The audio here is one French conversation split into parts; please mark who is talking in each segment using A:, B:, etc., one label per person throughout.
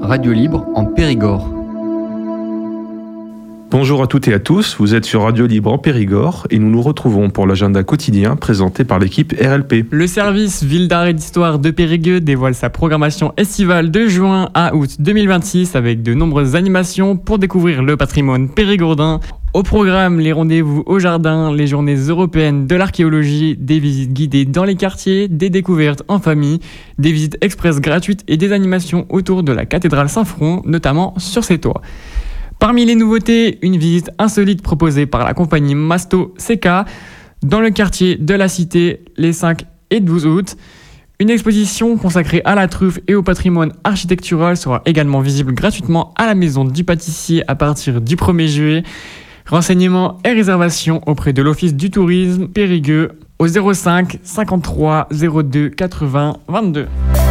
A: Radio Libre en Périgord.
B: Bonjour à toutes et à tous, vous êtes sur Radio Libre en Périgord et nous nous retrouvons pour l'agenda quotidien présenté par l'équipe RLP.
C: Le service Ville d'art et d'histoire de Périgueux dévoile sa programmation estivale de juin à août 2026 avec de nombreuses animations pour découvrir le patrimoine périgourdin. Au programme, les rendez-vous au jardin, les journées européennes de l'archéologie, des visites guidées dans les quartiers, des découvertes en famille, des visites express gratuites et des animations autour de la cathédrale Saint-Front, notamment sur ses toits. Parmi les nouveautés, une visite insolite proposée par la compagnie Masto CK dans le quartier de la Cité les 5 et 12 août. Une exposition consacrée à la truffe et au patrimoine architectural sera également visible gratuitement à la maison du pâtissier à partir du 1er juillet. Renseignements et réservations auprès de l'Office du tourisme Périgueux au 05 53 02 80 22.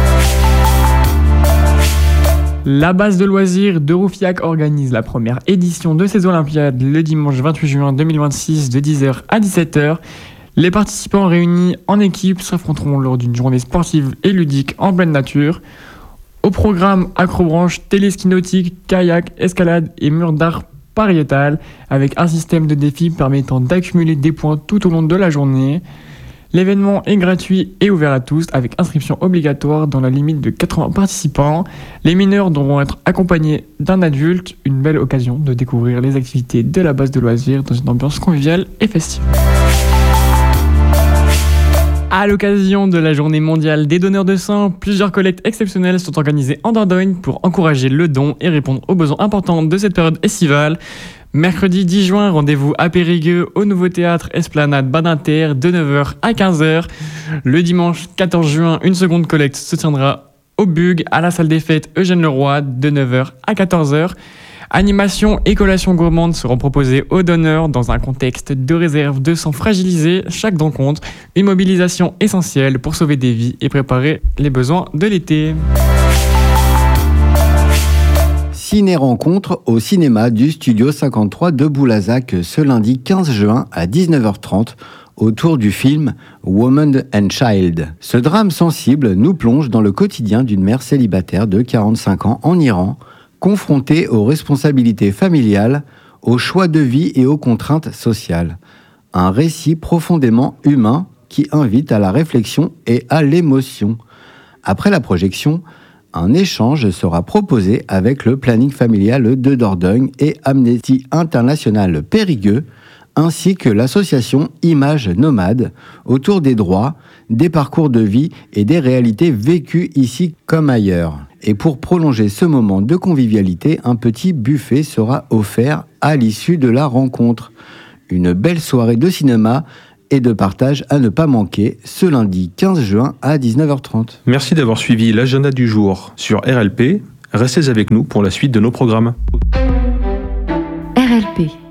C: La base de loisirs de Roufiac organise la première édition de ces Olympiades le dimanche 28 juin 2026 de 10h à 17h. Les participants réunis en équipe s'affronteront lors d'une journée sportive et ludique en pleine nature. Au programme acrobranche, téléski nautique, kayak, escalade et mur d'art pariétal avec un système de défis permettant d'accumuler des points tout au long de la journée. L'événement est gratuit et ouvert à tous avec inscription obligatoire dans la limite de 80 participants. Les mineurs devront être accompagnés d'un adulte, une belle occasion de découvrir les activités de la base de loisirs dans une ambiance conviviale et festive. À l'occasion de la journée mondiale des donneurs de sang, plusieurs collectes exceptionnelles sont organisées en Dordogne pour encourager le don et répondre aux besoins importants de cette période estivale. Mercredi 10 juin, rendez-vous à Périgueux au nouveau théâtre Esplanade Badinter de 9h à 15h. Le dimanche 14 juin, une seconde collecte se tiendra au Bug à la salle des fêtes Eugène Leroy de 9h à 14h. Animation et collations gourmandes seront proposées aux donneurs dans un contexte de réserve de sang fragilisé. Chaque don compte, une mobilisation essentielle pour sauver des vies et préparer les besoins de l'été.
D: Ciné-rencontre au cinéma du Studio 53 de Boulazac ce lundi 15 juin à 19h30 autour du film Woman and Child. Ce drame sensible nous plonge dans le quotidien d'une mère célibataire de 45 ans en Iran, confrontée aux responsabilités familiales, aux choix de vie et aux contraintes sociales. Un récit profondément humain qui invite à la réflexion et à l'émotion. Après la projection, un échange sera proposé avec le planning familial de Dordogne et Amnesty International Périgueux, ainsi que l'association Images Nomades, autour des droits, des parcours de vie et des réalités vécues ici comme ailleurs. Et pour prolonger ce moment de convivialité, un petit buffet sera offert à l'issue de la rencontre. Une belle soirée de cinéma et de partage à ne pas manquer ce lundi 15 juin à 19h30.
B: Merci d'avoir suivi l'agenda du jour sur RLP. Restez avec nous pour la suite de nos programmes.
E: RLP.